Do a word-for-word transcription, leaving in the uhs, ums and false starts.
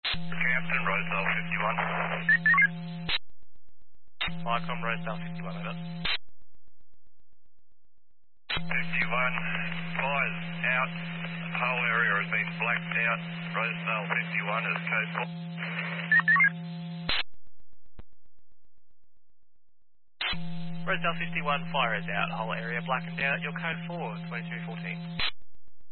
Campton, Rosedale fifty-one. Lycom, Rosedale fifty-one, over. fifty-one, fires out. The whole area has been blacked out. Rosedale fifty-one is code four. Rosedale fifty-one, fire is out, whole area blackened out, your code four, twenty-two fourteen.